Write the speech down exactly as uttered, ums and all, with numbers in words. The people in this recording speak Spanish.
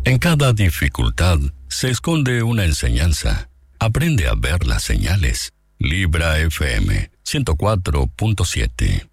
En cada dificultad se esconde una enseñanza. Aprende a ver las señales. Libra F M ciento cuatro punto siete.